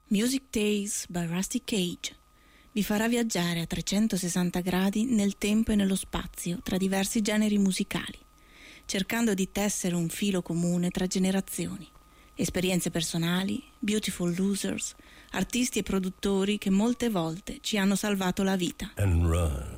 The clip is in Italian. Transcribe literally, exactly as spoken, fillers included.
Music Days by Rusty Cage vi farà viaggiare a trecentosessanta gradi nel tempo e nello spazio tra diversi generi musicali, cercando di tessere un filo comune tra generazioni, esperienze personali, beautiful losers, artisti e produttori che molte volte ci hanno salvato la vita. And run.